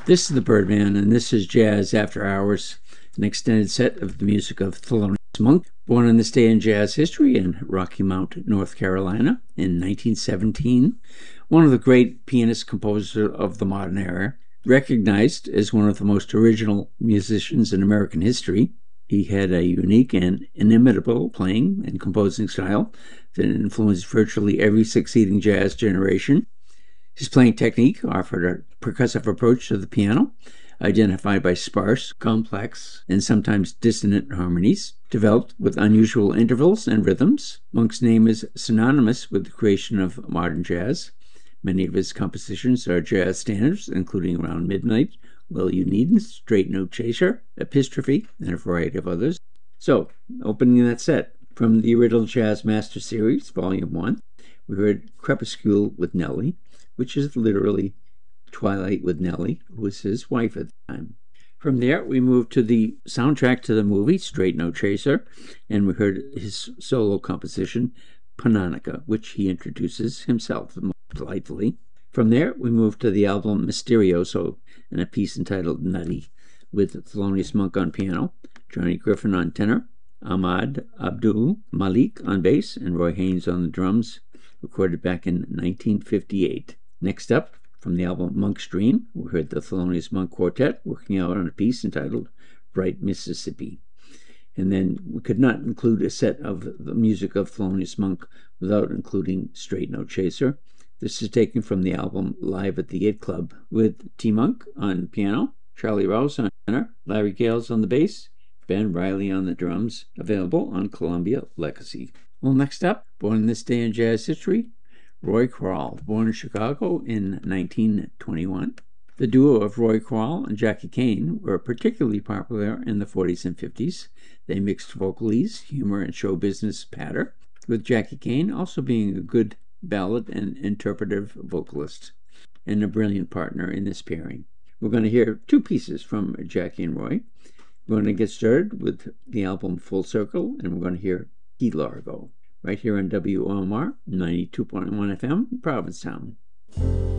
This is the Birdman, and this is Jazz After Hours, an extended set of the music of Thelonious Monk, born on this day in jazz history in Rocky Mount, North Carolina in 1917. One of the great pianist-composers of the modern era, recognized as one of the most original musicians in American history. He had a unique and inimitable playing and composing style that influenced virtually every succeeding jazz generation. His playing technique offered a percussive approach to the piano, identified by sparse, complex, and sometimes dissonant harmonies, developed with unusual intervals and rhythms. Monk's name is synonymous with the creation of modern jazz. Many of his compositions are jazz standards, including Around Midnight, Well You Needn't, Straight No Chaser, Epistrophe, and a variety of others. So, opening that set, from the Original Jazz Master Series, Volume 1, we heard Crepuscule with Nellie, which is literally Twilight with Nellie, who was his wife at the time. From there, we moved to the soundtrack to the movie, Straight No Chaser, and we heard his solo composition, Panonica, which he introduces himself delightfully. From there, we moved to the album Mysterioso, and a piece entitled Nutty, with Thelonious Monk on piano, Johnny Griffin on tenor, Ahmad Abdul Malik on bass, and Roy Haynes on the drums, recorded back in 1958. Next up, from the album Monk's Dream, we heard the Thelonious Monk Quartet working out on a piece entitled Bright Mississippi. And then we could not include a set of the music of Thelonious Monk without including Straight No Chaser. This is taken from the album Live at the 8 Club, with T. Monk on piano, Charlie Rouse on tenor, Larry Gales on the bass, Ben Riley on the drums, available on Columbia Legacy. Well, next up, born in this day in jazz history, Roy Kral, born in Chicago in 1921. The duo of Roy Kral and Jackie Kane were particularly popular in the 40s and 50s. They mixed vocalese, humor, and show business patter, with Jackie Kane also being a good ballad and interpretive vocalist, and a brilliant partner in this pairing. We're going to hear two pieces from Jackie and Roy. We're going to get started with the album Full Circle, and we're going to hear Key Largo, right here on WOMR 92.1 FM, Provincetown.